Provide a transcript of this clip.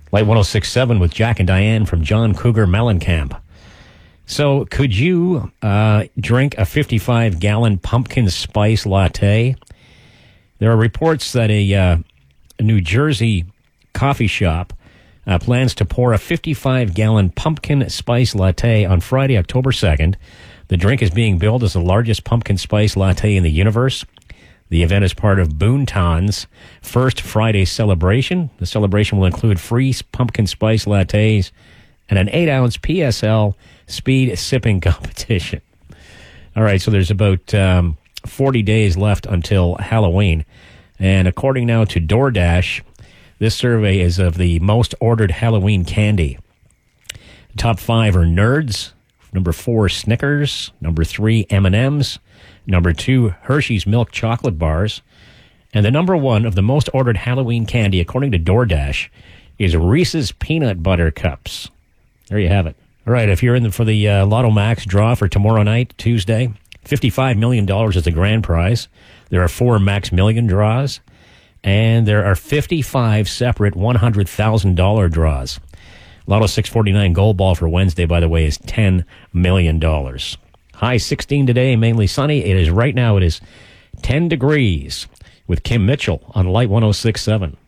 Light 106.7 with Jack and Diane from John Cougar Mellencamp. So could you drink a 55-gallon pumpkin spice latte? There are reports that a New Jersey coffee shop plans to pour a 55-gallon pumpkin spice latte on Friday, October 2nd. The drink is being billed as the largest pumpkin spice latte in the universe. The event is part of Boonton's First Friday celebration. The celebration will include free pumpkin spice lattes and an 8-ounce PSL speed sipping competition. All right, so there's about 40 days left until Halloween. And according now to DoorDash, this survey is of the most ordered Halloween candy. The top 5 are Nerds. Number 4, Snickers. Number 3, M&M's. Number 2, Hershey's Milk Chocolate Bars. And the number 1 of the most ordered Halloween candy, according to DoorDash, is Reese's Peanut Butter Cups. There you have it. All right, if you're in for the Lotto Max draw for tomorrow night, Tuesday, $55 million is the grand prize. There are 4 Max Million draws, and there are 55 separate $100,000 draws. Lotto 649 Gold Ball for Wednesday, by the way, is $10 million. High 16 today, mainly sunny. It is 10 degrees with Kim Mitchell on Light 106.7.